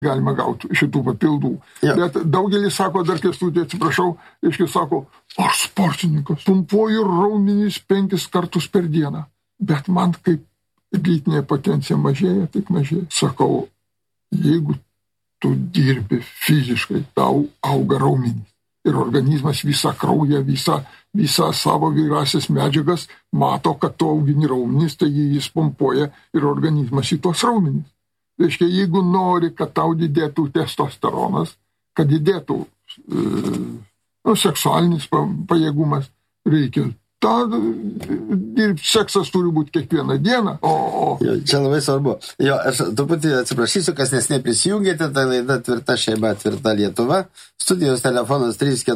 galima gauti šitų papildų. Jo. Bet daugelis sako, dar Kęstutį, atsiprašau, sako, aš sportininkas, pumpuoju raumenys 5 kartus per dieną. Bet man kaip lytinė potencija mažėja, tik mažėja. Sakau, jeigu tu dirbi fiziškai, tau auga raumenys. Ir organizmas visą kraują, visą savo vyrasias medžiagas mato, kad tu augini raumenys, tai jis pumpuoja ir organizmas į tuos raumenys. Reiškia, jeigu nori, kad tau didėtų testosteronas, kad didėtų seksualinis pajėgumas, reikia dirbti, seksas turi būti kiekvieną dieną. Jo, čia labai svarbu. Jo, aš truputį atsiprašysiu, kas nesnei prisijungėte, tai laida Tvirta šeima, Tvirta Lietuva. Studijos telefonas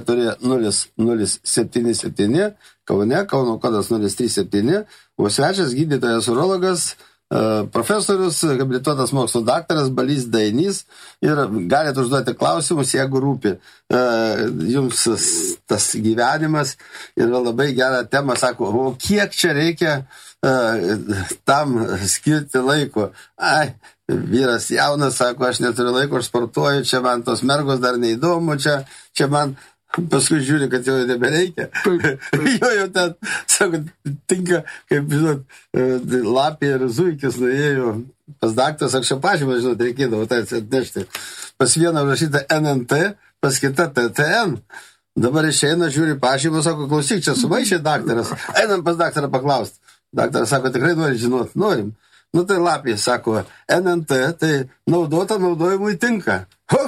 340 Kaune, Kauno kodas 037, o svečias gydytojas urologas, profesorius, habilituotas mokslo daktaras Balys Dainys, ir galite užduoti klausimus, jeigu rūpi jums tas gyvenimas. Ir labai gerą temą sako, o kiek čia reikia tam skirti laiko? Vyras jaunas, sako, aš neturiu laiko, aš sportuoju, čia man tos mergos dar neįdomu, čia man paskui žiūri, kad jau nebereikia. Jo ten, sako, tinka, kaip, žinot, lapė ir zuikis nuėjo pas daktaras, anksčiau pažymą, žinot, reikėdavo tai atnešti. Pas vieną rašytą NNT, pas kitą TTN. Dabar išeina, žiūri pažymą, sako, klausyk, čia sumaišė daktaras. Einam pas daktarą paklausti. Daktaras sako, tikrai nori žinot, norim. Nu tai lapė, sako, NNT, tai naudota naudojimui tinka.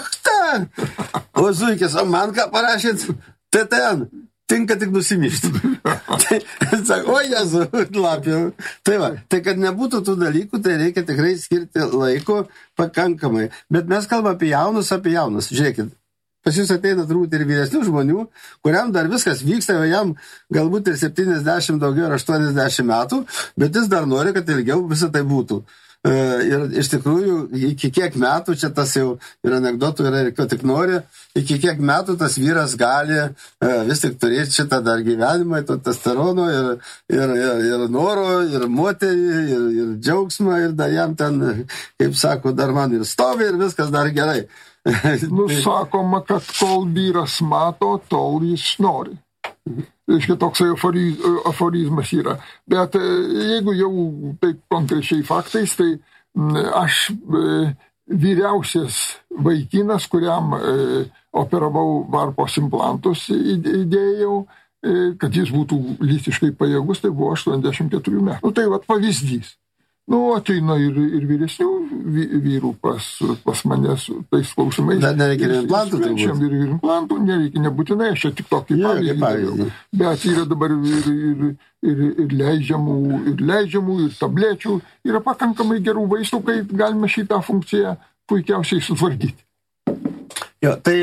O zuikis, o man ką parašyt? TTN, tinka tik nusimyšti. Tai, sako, o Jezu, lapė. Tai va, tai kad nebūtų tų dalykų, tai reikia tikrai skirti laiko pakankamai. Bet mes kalbame apie jaunus. Žiūrėkit, pas jūs ateina turbūt ir vyresnių žmonių, kuriam dar viskas vyksta, jam galbūt ir 70 daugiau ir 80 metų, bet jis dar nori, kad ilgiau visą tai būtų. Ir iš tikrųjų, iki kiek metų, čia tas jau ir anekdotų yra, ir ko tik nori, iki kiek metų tas vyras gali vis tik turėti šitą dar gyvenimą, to testosterono ir noro, ir moterį, ir džiaugsmą, ir dar jam ten, kaip sako, dar man ir stovi, ir viskas dar gerai. Sakoma, kad kol vyras mato, tol jis nori. Reiškia, toks aforizmas yra. Bet jeigu jau taip konkrečiai faktais, tai aš vyriausias vaikinas, kuriam operavau varpos implantus, įdėjau, kad jis būtų lytiškai pajėgus, tai buvo 84 metų. Nu, tai vat pavyzdys. Nu, ateina ir vyresnių vyrų pas manęs tais klausimais. Dar nereikia ir implantų, turbūt. Ir implantų nereikia, nebūtinai, aš čia tik tokį pavyzdį. Bet yra dabar ir leidžiamų, ir tablečių. Yra pakankamai gerų vaistų, kai galime šitą funkciją puikiausiai sutvarkyti. Jo, tai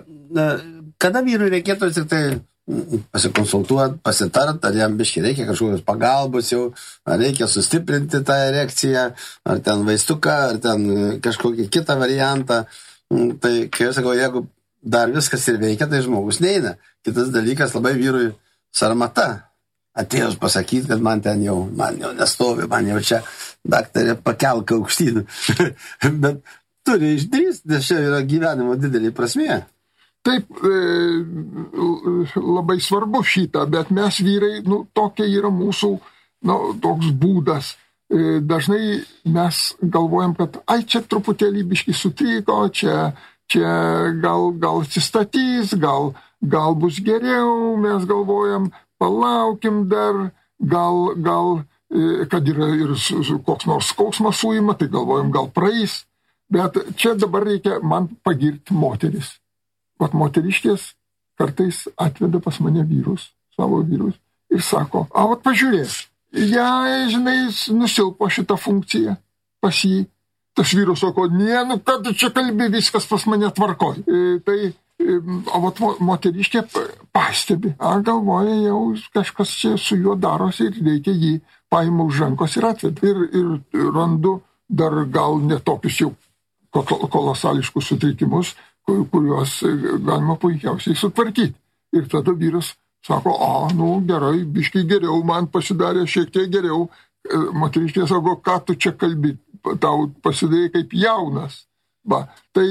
kada vyrui reikėtų tik tai pasikonsultuoti, pasitart, ar jam biškai reikia kažkokios pagalbos jau, ar reikia sustiprinti tą erekciją, ar ten vaistuką, ar ten kažkokį kitą variantą. Tai, kai aš sakau, jeigu dar viskas ir veikia, tai žmogus neina. Kitas dalykas, labai vyrui sarmata. Atėjus pasakyti, kad man jau nestovi, man jau čia daktarė pakelka aukštyn. Bet turi išdrįsti, nes čia yra gyvenimo didelė prasmė. Taip, labai svarbu šitą, bet mes vyrai, tokia yra mūsų, toks būdas. Dažnai mes galvojam, kad, čia truputėlį biškį sutriko, čia gal atsistatys, gal bus geriau, mes galvojam, palaukim dar, gal kad yra ir koks nors skausmas suima, tai galvojam, gal praeis. Bet čia dabar reikia man pagirti moteris. Vat moteriškės kartais atveda pas mane savo vyrus, ir sako, vat pažiūrėk, žinai, nusilpo šitą funkciją pas jį. Tas vyras sako, kad tu čia kalbi, viskas pas mane tvarkoj. Vat moteriškė pastebi, galvoja, jau kažkas čia su juo darosi ir reikia jį paima už rankos ir atveda. Ir randu dar gal netokius jau kolosališkus sutrikimus, kuriuos galima puikiausiai sutvarkyti. Ir tada vyras sako, gerai, biškai geriau, man pasidarė šiek tiek geriau. Moteriškė sako, ką tu čia kalbi, tau pasidarė kaip jaunas. Va, tai